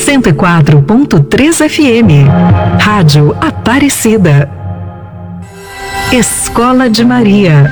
104.3 FM. Rádio Aparecida. Escola de Maria.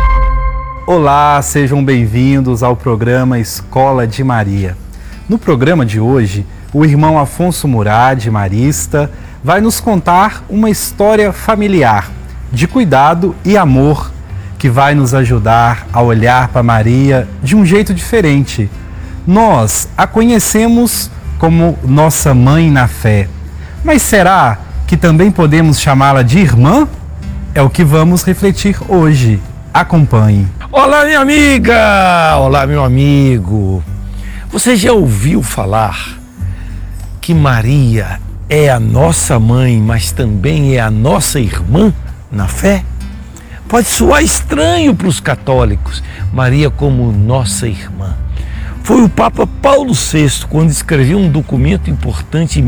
Olá, sejam bem-vindos ao programa Escola de Maria. No programa de hoje, o irmão Afonso Murad, marista, vai nos contar uma história familiar de cuidado e amor que vai nos ajudar a olhar para Maria de um jeito diferente. Nós a conhecemos como nossa mãe na fé, mas será que também podemos chamá-la de irmã? É o que vamos refletir hoje. Acompanhe. Olá, minha amiga! Olá, meu amigo! Você já ouviu falar que Maria é a nossa mãe, mas também é a nossa irmã na fé? Pode soar estranho para os católicos, Maria como nossa irmã. Foi o Papa Paulo VI, quando escreveu um documento importante em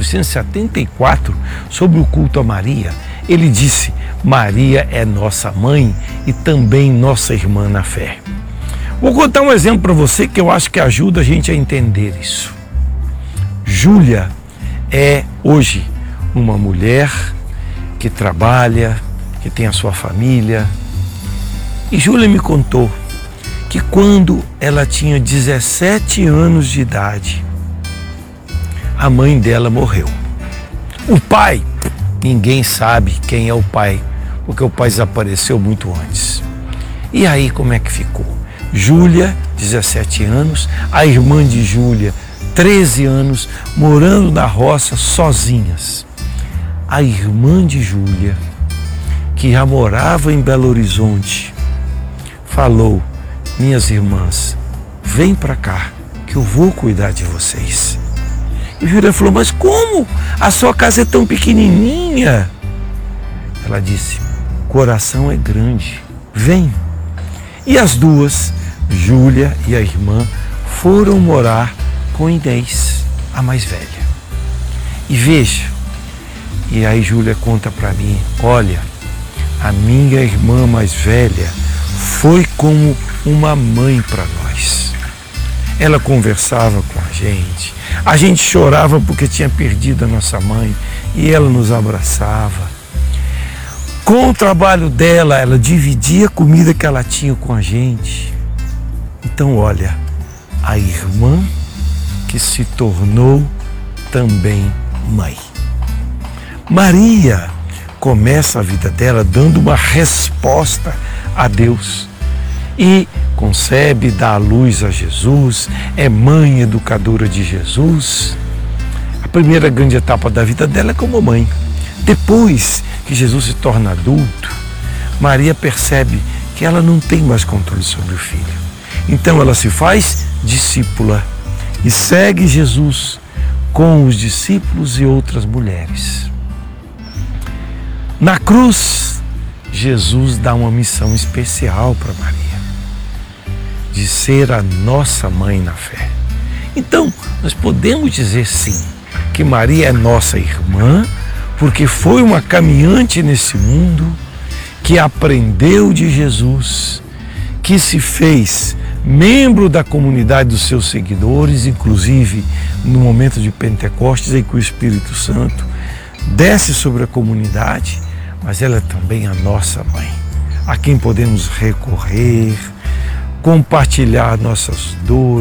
1974 sobre o culto a Maria. Ele disse: Maria é nossa mãe e também nossa irmã na fé. Vou contar um exemplo para você que eu acho que ajuda a gente a entender isso. Júlia é hoje uma mulher que trabalha, que tem a sua família. E Júlia me contou que quando ela tinha 17 anos de idade, a mãe dela morreu. O pai, ninguém sabe quem é o pai, porque o pai desapareceu muito antes. E aí como é que ficou? Júlia, 17 anos, a irmã de Júlia, 13 anos, morando na roça sozinhas. A irmã de Júlia, que já morava em Belo Horizonte, falou: minhas irmãs, vem para cá que eu vou cuidar de vocês. E Júlia falou: mas como? A sua casa é tão pequenininha. Ela disse: coração é grande, vem. E as duas, Júlia e a irmã, foram morar com Inês, a mais velha. E veja, e aí Júlia conta para mim: olha, a minha irmã mais velha foi como uma mãe para nós. Ela conversava com a gente chorava porque tinha perdido a nossa mãe e ela nos abraçava. Com o trabalho dela, ela dividia a comida que ela tinha com a gente. Então, olha, a irmã que se tornou também mãe. Maria começa a vida dela dando uma resposta a Deus e concebe, dá à luz a Jesus, é mãe educadora de Jesus. A primeira grande etapa da vida dela é como mãe. Depois que Jesus se torna adulto, Maria percebe que ela não tem mais controle sobre o filho. Então ela se faz discípula e segue Jesus com os discípulos e outras mulheres. Na cruz, Jesus dá uma missão especial para Maria, de ser a nossa mãe na fé. Então, nós podemos dizer sim, que Maria é nossa irmã, porque foi uma caminhante nesse mundo, que aprendeu de Jesus, que se fez membro da comunidade dos seus seguidores, inclusive no momento de Pentecostes, em que o Espírito Santo desce sobre a comunidade, mas ela é também a nossa mãe, a quem podemos recorrer, compartilhar nossas dores,